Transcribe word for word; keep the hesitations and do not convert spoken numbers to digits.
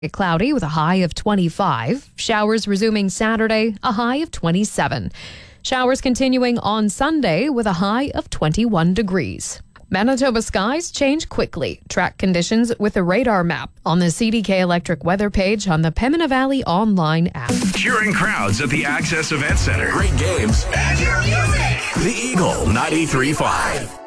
Cloudy with a high of twenty-five. Showers resuming Saturday, a high of twenty-seven. Showers continuing on Sunday with a high of twenty-one degrees. Manitoba skies change quickly. Track conditions with a radar map on the C D K Electric weather page on the Pembina Valley online app. Cheering crowds at the Access Event Center. Great games. And your music. The Eagle ninety-three point five.